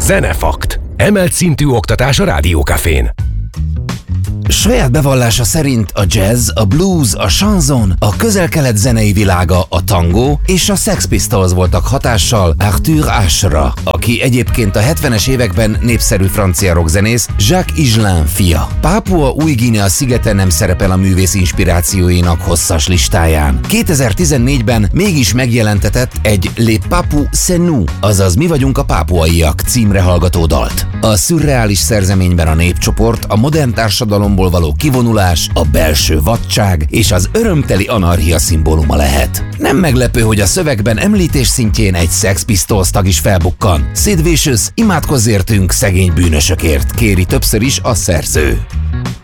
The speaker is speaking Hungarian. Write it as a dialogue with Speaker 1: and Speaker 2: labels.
Speaker 1: Zenefakt. Emelt szintű oktatás a Rádiókafén.
Speaker 2: Saját bevallása szerint a jazz, a blues, a chanson, a közel-kelet zenei világa, a tangó és a Sex Pistols voltak hatással Arthur Ashe-ra, aki egyébként a 70-es években népszerű francia rockzenész Jacques Higelin fia. Pápua Új-Guinea szigete nem szerepel a művész inspirációinak hosszas listáján. 2014-ben mégis megjelentetett egy Les Papous c'est nous, azaz Mi vagyunk a pápuaiak címre hallgató dalt. A szürreális szerzeményben a népcsoport a modern társadalomból való kivonulás, a belső vadság és az örömteli anarchia szimbóluma lehet. Nem meglepő, hogy a szövegben említés szintjén egy Sex Pistols tag is felbukkan. Sid Vicious, imádkozz értünk szegény bűnösökért, kéri többször is a szerző.